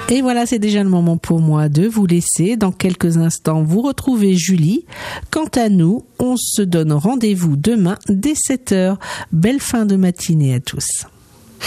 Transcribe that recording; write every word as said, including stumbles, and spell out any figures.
Et voilà, c'est déjà le moment pour moi de vous laisser. Dans quelques instants, vous retrouvez Julie. Quant à nous, on se donne rendez-vous demain dès sept heures. Belle fin de matinée à tous.